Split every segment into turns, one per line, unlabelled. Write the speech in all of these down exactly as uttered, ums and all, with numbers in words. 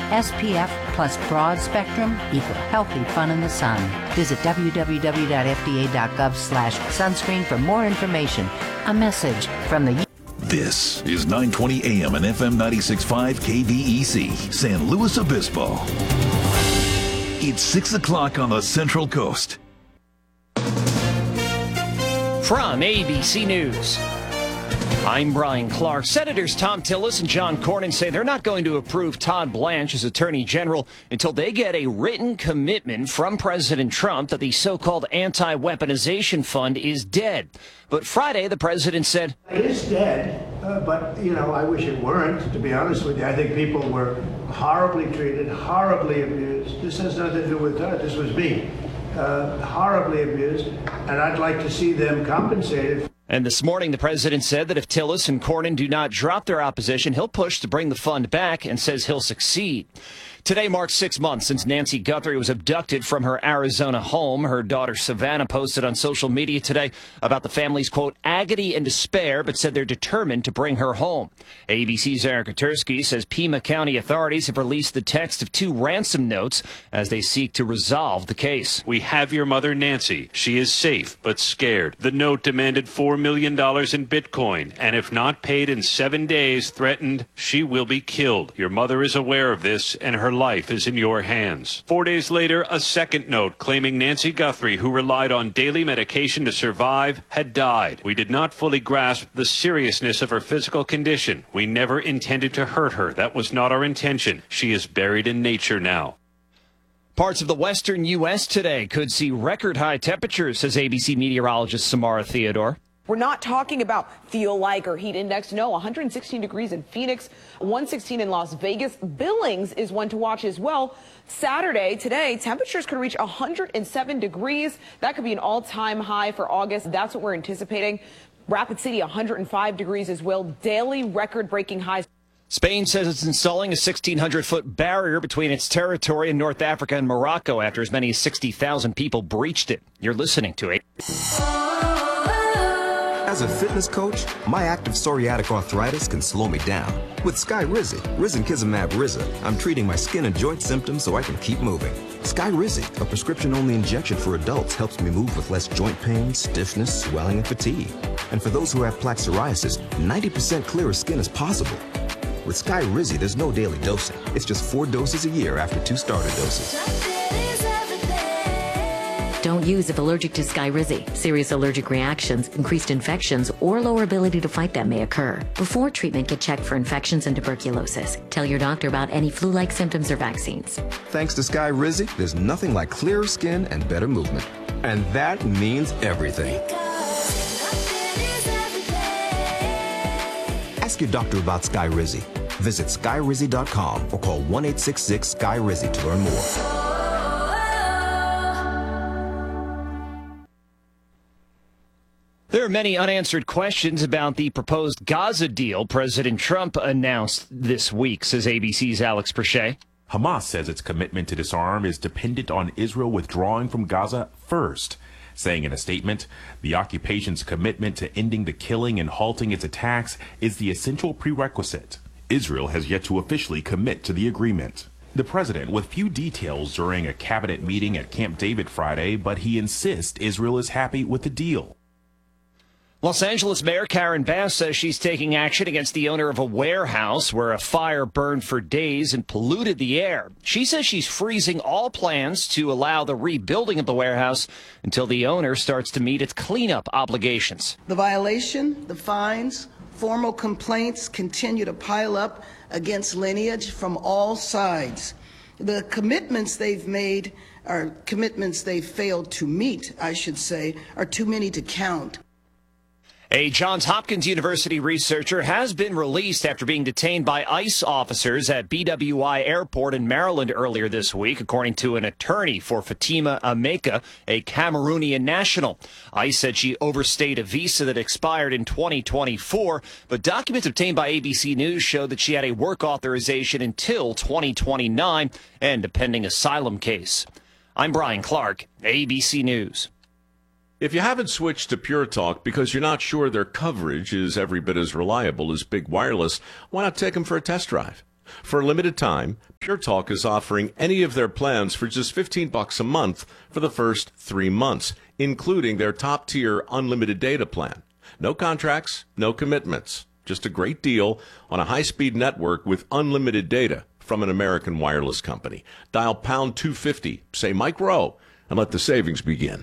S P F plus broad spectrum equal healthy fun in the sun. Visit w w w dot f d a dot gov slash sunscreen for more information. A message from the
This is nine twenty A M and F M ninety-six point five K V E C, San Luis Obispo. It's six o'clock on the Central Coast.
From A B C News, I'm Brian Clark. Senators Thom Tillis and John Cornyn say they're not going to approve Todd Blanche as Attorney General until they get a written commitment from President Trump that the so-called anti-weaponization fund is dead. But Friday, the president said,
It is dead, uh, but, you know, I wish it weren't, to be honest with you. I think people were horribly treated, horribly abused. This has nothing to do with Todd. This was me. Uh, horribly abused, and I'd like to see them compensated.
And this morning, the president said that if Tillis and Cornyn do not drop their opposition, he'll push to bring the fund back and says he'll succeed. Today marks six months since Nancy Guthrie was abducted from her Arizona home. Her daughter Savannah posted on social media today about the family's, quote, agony and despair, but said they're determined to bring her home. A B C's Eric Kutersky says Pima County authorities have released the text of two ransom notes as they seek to resolve the case.
We have your mother, Nancy. She is safe, but scared. The note demanded four million dollars in Bitcoin, and if not paid in seven days, threatened she will be killed. Your mother is aware of this, and her life is in your hands. Four days later, a second note claiming Nancy Guthrie, who relied on daily medication to survive, had died. We did not fully grasp the seriousness of her physical condition. We never intended to hurt her. That was not our intention. She is buried in nature now.
Parts of the western U S today could see record high temperatures, says A B C meteorologist Samara Theodore.
We're not talking about feel like or heat index. No, one hundred sixteen degrees in Phoenix, one sixteen in Las Vegas. Billings is one to watch as well. Saturday, today, temperatures could reach one hundred seven degrees. That could be an all-time high for August. That's what we're anticipating. Rapid City, one hundred five degrees as well. Daily record-breaking highs.
Spain says it's installing a sixteen hundred foot barrier between its territory and North Africa and Morocco after as many as sixty thousand people breached it. You're listening to it.
As a fitness coach, my active psoriatic arthritis can slow me down. With Skyrizi, Risankizumab Riza, I'm treating my skin and joint symptoms so I can keep moving. Skyrizi, a prescription-only injection for adults, helps me move with less joint pain, stiffness, swelling, and fatigue. And for those who have plaque psoriasis, ninety percent clearer skin is possible. With Skyrizi, there's no daily dosing. It's just four doses a year after two starter doses.
Don't use if allergic to Skyrizi. Serious allergic reactions, increased infections, or lower ability to fight them may occur. Before treatment, get checked for infections and tuberculosis. Tell your doctor about any flu-like symptoms or vaccines.
Thanks to Skyrizi, there's nothing like clearer skin and better movement. And that means everything. Ask your doctor about Skyrizi. Visit skyrizi dot com or call one eight six six Skyrizi to learn more.
There are many unanswered questions about the proposed Gaza deal President Trump announced this week, says A B C's Alex Perche.
Hamas says its commitment to disarm is dependent on Israel withdrawing from Gaza first, saying in a statement, the occupation's commitment to ending the killing and halting its attacks is the essential prerequisite. Israel has yet to officially commit to the agreement. The president with few details during a cabinet meeting at Camp David Friday, but he insists Israel is happy with the deal.
Los Angeles Mayor Karen Bass says she's taking action against the owner of a warehouse where a fire burned for days and polluted the air. She says she's freezing all plans to allow the rebuilding of the warehouse until the owner starts to meet its cleanup obligations.
The violation, the fines, formal complaints continue to pile up against Lineage from all sides. The commitments they've made, or commitments they've failed to meet, I should say, are too many to count.
A Johns Hopkins University researcher has been released after being detained by ICE officers at B W I Airport in Maryland earlier this week, according to an attorney for Fatima Ameka, a Cameroonian national. ICE said she overstayed a visa that expired in twenty twenty-four, but documents obtained by A B C News show that she had a work authorization until twenty twenty-nine and a pending asylum case. I'm Brian Clark, A B C News.
If you haven't switched to Pure Talk because you're not sure their coverage is every bit as reliable as Big Wireless, why not take them for a test drive? For a limited time, Pure Talk is offering any of their plans for just fifteen bucks a month for the first three months, including their top-tier unlimited data plan. No contracts, no commitments. Just a great deal on a high-speed network with unlimited data from an American wireless company. Dial pound two fifty, say Mike Rowe, and let the savings begin.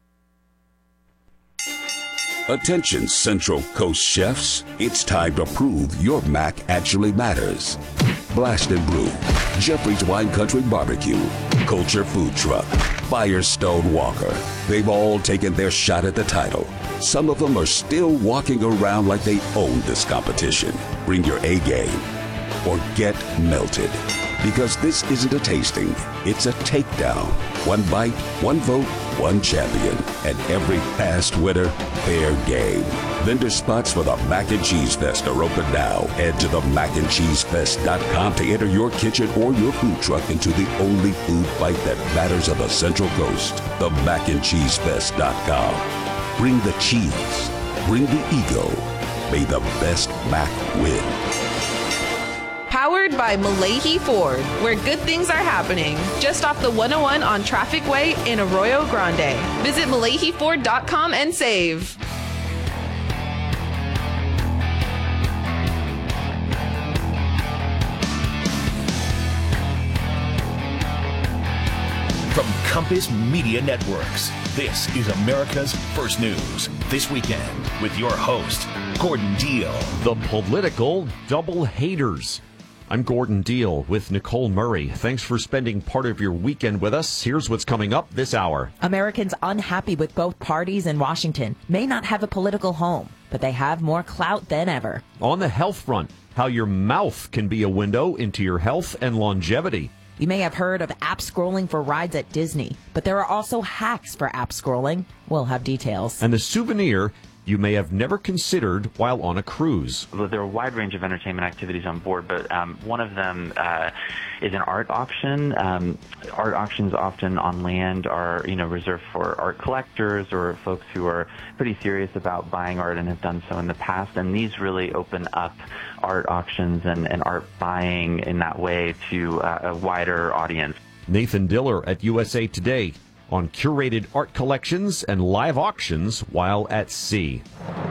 Attention Central Coast chefs, it's time to prove your mac actually matters. Blast and Brew, Jeffrey's Wine Country Barbecue, Culture Food Truck, Firestone Walker. They've all taken their shot at the title. Some of them are still walking around like they own this competition. Bring your A game or get melted. Because this isn't a tasting, it's a takedown. One bite, one vote, one champion. And every past winner, fair game. Vendor spots for the Mac and Cheese Fest are open now. Head to the mac and cheese fest dot com to enter your kitchen or your food truck into the only food fight that matters on the Central Coast. The mac and cheese fest dot com. Bring the cheese. Bring the ego. May the best Mac win.
Powered by Malahi Ford, where good things are happening. Just off the one oh one on Traffic Way in Arroyo Grande. Visit malahi ford dot com and save.
From Compass Media Networks, this is America's First News. This weekend with your host, Gordon Deal.
The political double haters. I'm Gordon Deal with Nicole Murray. Thanks for spending part of your weekend with us. Here's what's coming up this hour.
Americans unhappy with both parties in Washington may not have a political home, but they have more clout than ever.
On the health front, how your mouth can be a window into your health and longevity.
You may have heard of app scrolling for rides at Disney, but there are also hacks for app scrolling. We'll have details.
And the souvenir you may have never considered while on a cruise.
There are a wide range of entertainment activities on board, but um, one of them uh, is an art auction. Um, art auctions often on land are, you know, reserved for art collectors or folks who are pretty serious about buying art and have done so in the past. And these really open up art auctions and, and art buying in that way to uh, a wider audience.
Nathan Diller at U S A Today on curated art collections and live auctions while at sea.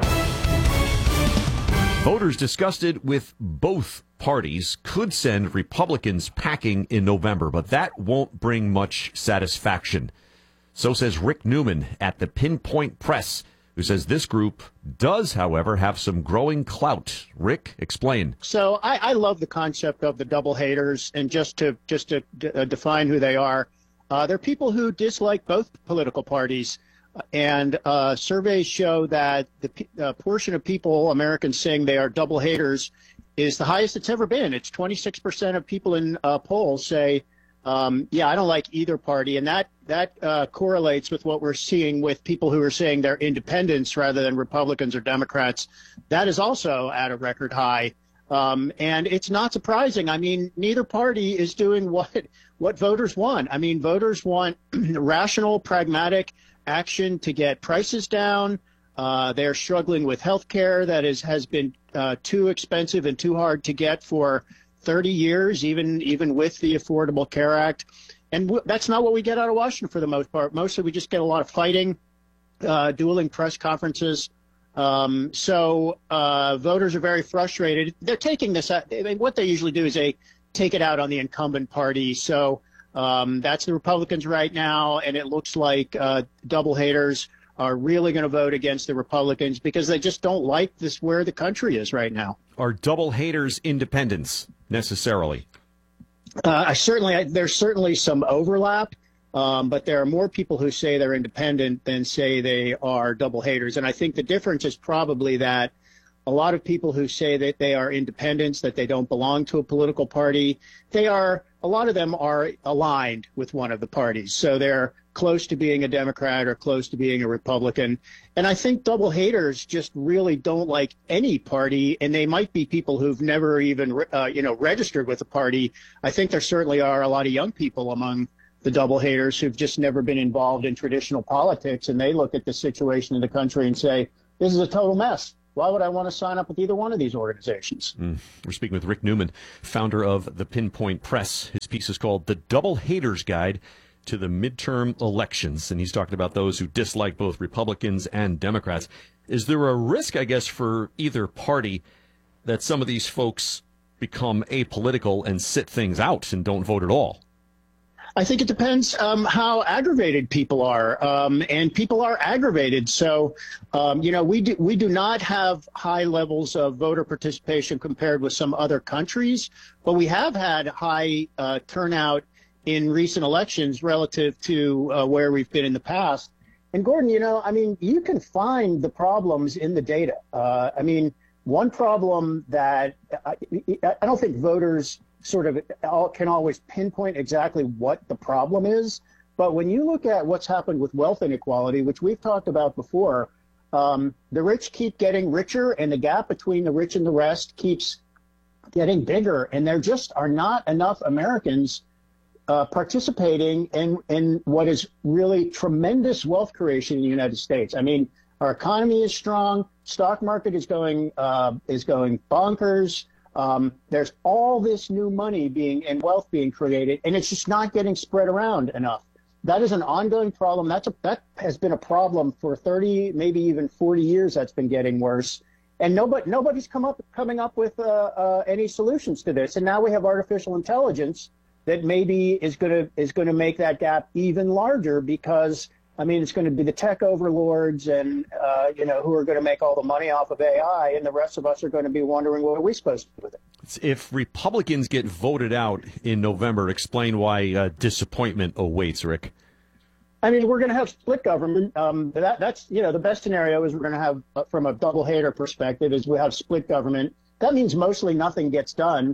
Voters disgusted with both parties could send Republicans packing in November, but that won't bring much satisfaction. So says Rick Newman at the Pinpoint Press, who says this group does, however, have some growing clout. Rick, explain.
So I, I love the concept of the double haters, and just to just to d- uh, define who they are. Uh, they're people who dislike both political parties, and uh, surveys show that the p- uh, portion of people, Americans, saying they are double haters is the highest it's ever been. It's twenty-six percent of people in uh, polls say, um, yeah, I don't like either party, and that, that uh, correlates with what we're seeing with people who are saying they're independents rather than Republicans or Democrats. That is also at a record high. Um, and it's not surprising. I mean, neither party is doing what what voters want. I mean, voters want rational, pragmatic action to get prices down. Uh, they're struggling with health care that is, has been uh, too expensive and too hard to get for thirty years, even even with the Affordable Care Act. And w- that's not what we get out of Washington for the most part. Mostly we just get a lot of fighting, uh, dueling press conferences. Um, so uh, voters are very frustrated. They're taking this out. I mean, what they usually do is they take it out on the incumbent party. So um, that's the Republicans right now. And it looks like uh, double haters are really going to vote against the Republicans because they just don't like this where the country is right now.
Are double haters independents necessarily?
Uh, I certainly, I, there's certainly some overlap. Um, but there are more people who say they're independent than say they are double haters. And I think the difference is probably that a lot of people who say that they are independents, that they don't belong to a political party, they are, a lot of them are aligned with one of the parties. So they're close to being a Democrat or close to being a Republican. And I think double haters just really don't like any party. And they might be people who've never even, uh, you know, registered with a party. I think there certainly are a lot of young people among the double haters who've just never been involved in traditional politics, and they look at the situation in the country and say, this is a total mess. why would I want to sign up with either one of these organizations?
Mm. We're speaking with Rick Newman, founder of the Pinpoint Press. His piece is called The Double Haters Guide to the Midterm Elections, and he's talking about those who dislike both Republicans and Democrats. Is there a risk, I guess, for either party that some of these folks become apolitical and sit things out and don't vote at all?
I think it depends um, how aggravated people are, um, and people are aggravated. So, um, you know, we do we do not have high levels of voter participation compared with some other countries, but we have had high uh, turnout in recent elections relative to uh, where we've been in the past. And Gordon, you know, I mean, you can find the problems in the data. Uh, I mean, one problem that I, I don't think voters sort of can always pinpoint exactly what the problem is. But when you look at what's happened with wealth inequality, which we've talked about before, um, the rich keep getting richer and the gap between the rich and the rest keeps getting bigger. And there just are not enough Americans uh, participating in, in what is really tremendous wealth creation in the United States. I mean, our economy is strong. Stock market is going uh, is going bonkers. Um, there's all this new money being and wealth being created, and it's just not getting spread around enough. That is an ongoing problem. That's a, that has been a problem for thirty, maybe even forty years. That's been getting worse, and nobody nobody's come up coming up with uh, uh, any solutions to this. And now we have artificial intelligence that maybe is going to is going to make that gap even larger, because I mean, it's going to be the tech overlords and, uh, you know, who are going to make all the money off of A I, and the rest of us are going to be wondering what are we supposed to do with it.
If Republicans get voted out in November, explain why uh, disappointment awaits, Rick.
I mean, we're going to have split government. Um, that, that's, you know, the best scenario is we're going to have, uh, from a double hater perspective, is we have split government. That means mostly nothing gets done.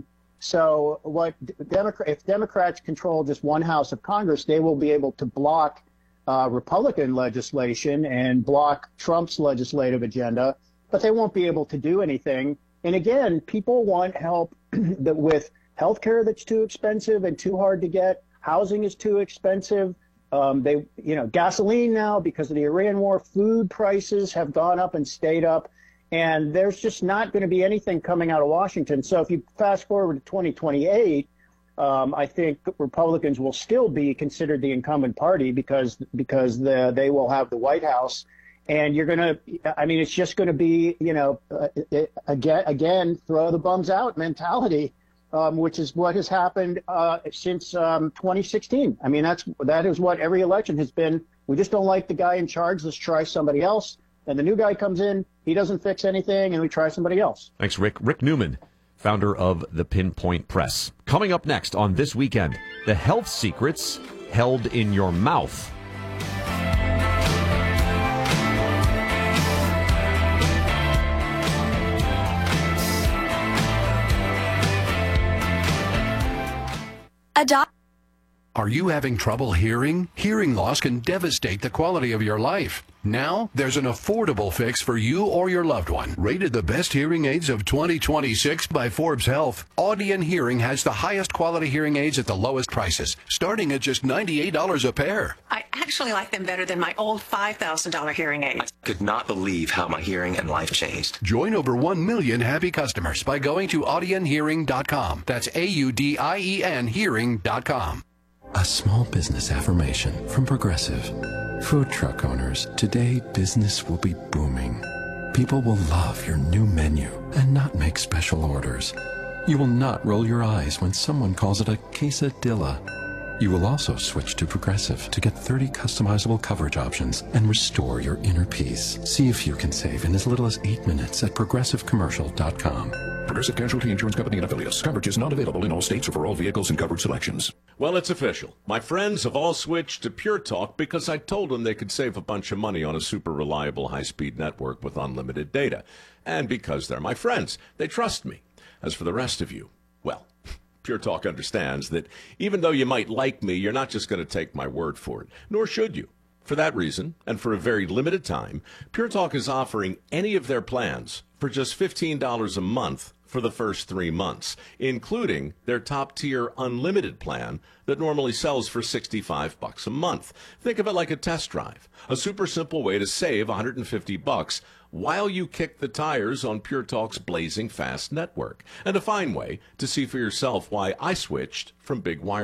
So what Democrat, if Democrats control just one house of Congress, they will be able to block Uh, Republican legislation and block Trump's legislative agenda, but they won't be able to do anything. And again, people want help that with health care that's too expensive and too hard to get. Housing is too expensive. Um, they, you know, gasoline now, because of the Iran war, food prices have gone up and stayed up. And there's just not going to be anything coming out of Washington. So if you fast forward to twenty twenty-eight, Um, I think Republicans will still be considered the incumbent party because because the, they will have the White House, and you're going to, I mean, it's just going to be, you know, uh, it, again, again, throw the bums out mentality, um, which is what has happened uh, since um, twenty sixteen. I mean, that's that is what every election has been. We just don't like the guy in charge. Let's try somebody else. And the new guy comes in, he doesn't fix anything, and we try somebody else.
Thanks, Rick. Rick Newman, founder of the Pinpoint Press. Coming up next on This Weekend, the health secrets held in your mouth.
Adopt. Are you having trouble hearing? Hearing loss can devastate the quality of your life. Now, there's an affordable fix for you or your loved one. Rated the best hearing aids of twenty twenty-six by Forbes Health, Audion Hearing has the highest quality hearing aids at the lowest prices, starting at just ninety-eight dollars a pair.
I actually like them better than my old five thousand dollars hearing aids.
I could not believe how my hearing and life changed.
Join over one million happy customers by going to audion hearing dot com. That's A U D I E N hearing dot com.
A small business affirmation from Progressive. Food truck owners, today business will be booming. People will love your new menu and not make special orders. You will not roll your eyes when someone calls it a quesadilla. You will also switch to Progressive to get thirty customizable coverage options and restore your inner peace. See if you can save in as little as eight minutes at progressive commercial dot com.
Progressive Casualty Insurance Company and affiliates. Coverage is not available in all states or for all vehicles and coverage selections.
Well, it's official. My friends have all switched to Pure Talk because I told them they could save a bunch of money on a super reliable high-speed network with unlimited data. And because they're my friends, they trust me. As for the rest of you, well, Pure Talk understands that even though you might like me, you're not just going to take my word for it, nor should you. For that reason, and for a very limited time, Pure Talk is offering any of their plans for just fifteen dollars a month for the first three months, including their top-tier unlimited plan that normally sells for sixty-five bucks a month. Think of it like a test drive, a super simple way to save one hundred fifty bucks while you kick the tires on Pure Talk's blazing fast network. And a fine way to see for yourself why I switched from Big Wireless.